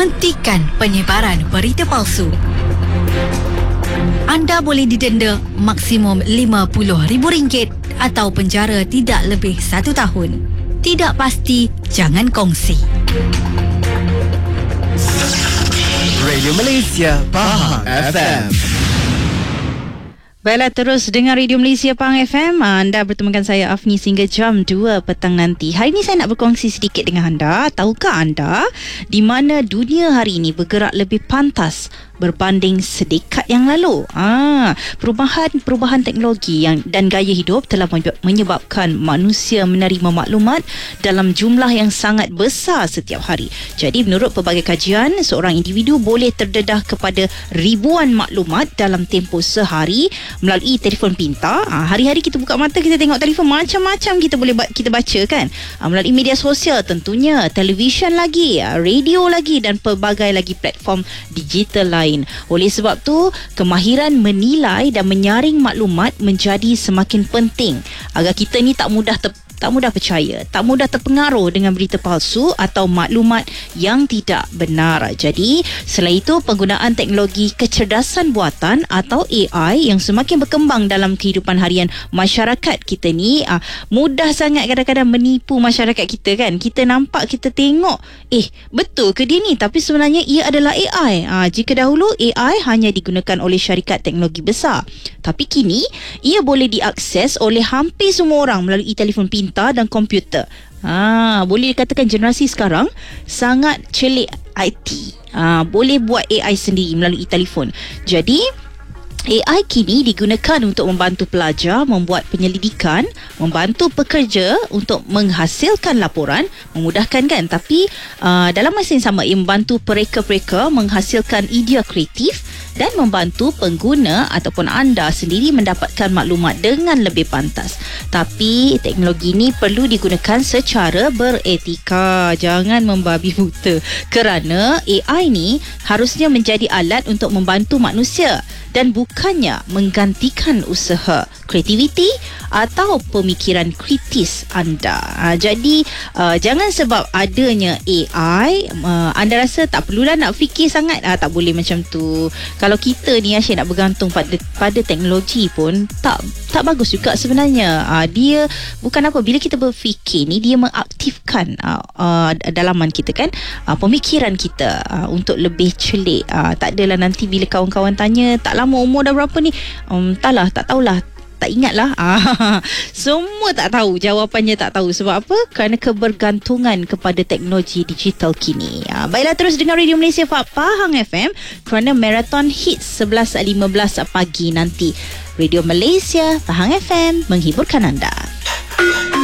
Hentikan penyebaran berita palsu. Anda boleh didenda maksimum RM50,000 atau penjara tidak lebih 1 tahun. Tidak pasti, jangan kongsi. Radio Malaysia Pahang FM. Baiklah, terus dengar Radio Malaysia Pahang FM. Anda bertemu dengan saya Afni sehingga jam 2 petang nanti. Hari ini saya nak berkongsi sedikit dengan anda. Tahukah anda di mana dunia hari ini bergerak lebih pantas berbanding sedekat yang lalu? Perubahan teknologi dan gaya hidup telah menyebabkan manusia menerima maklumat dalam jumlah yang sangat besar setiap hari. Jadi menurut pelbagai kajian, seorang individu boleh terdedah kepada ribuan maklumat dalam tempoh sehari melalui telefon pintar. Hari-hari kita buka mata, kita tengok telefon, macam-macam kita baca kan. Melalui media sosial tentunya, televisyen lagi, radio lagi dan pelbagai lagi platform digital lain. Oleh sebab tu, kemahiran menilai dan menyaring maklumat menjadi semakin penting agar kita ni tak mudah percaya, tak mudah terpengaruh dengan berita palsu atau maklumat yang tidak benar. Jadi, selain itu, penggunaan teknologi kecerdasan buatan atau AI yang semakin berkembang dalam kehidupan harian masyarakat kita ni mudah sangat kadang-kadang menipu masyarakat kita kan. Kita nampak, kita tengok, betul ke dia ni? Tapi sebenarnya ia adalah AI. Jika dahulu AI hanya digunakan oleh syarikat teknologi besar, tapi kini ia boleh diakses oleh hampir semua orang melalui telefon pintar dan komputer. Boleh dikatakan generasi sekarang sangat celik IT. Boleh buat AI sendiri melalui telefon. Jadi AI kini digunakan untuk membantu pelajar membuat penyelidikan, membantu pekerja untuk menghasilkan laporan, memudahkan kan, tapi dalam masa yang sama ia membantu pereka-pereka menghasilkan idea kreatif dan membantu pengguna ataupun anda sendiri mendapatkan maklumat dengan lebih pantas. Tapi teknologi ini perlu digunakan secara beretika, jangan membabi buta, kerana AI ni harusnya menjadi alat untuk membantu manusia dan bukannya menggantikan usaha, kreativiti atau pemikiran kritis anda. Jadi jangan sebab adanya AI anda rasa tak perlulah nak fikir sangat. Tak boleh macam tu. Kalau kita ni asyik nak bergantung pada teknologi pun tak bagus juga sebenarnya. Dia bukan apa, bila kita berfikir ni, dia mengaktifkan dalaman kita kan, pemikiran kita untuk lebih celik. Tak adalah nanti bila kawan-kawan tanya, tak lama umur dah berapa ni, tak tahulah, tak ingatlah. Semua tak tahu, jawapannya tak tahu. Sebab apa? Kerana kebergantungan kepada teknologi digital kini. Baiklah, terus dengar Radio Malaysia Pahang FM kerana Marathon Hits 11.15 pagi nanti. Radio Malaysia Pahang FM menghiburkan anda.